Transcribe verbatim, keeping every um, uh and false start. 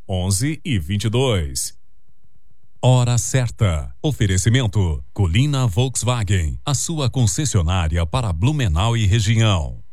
onze e vinte e dois. Hora certa. Oferecimento Colina Volkswagen, a sua concessionária para Blumenau e região.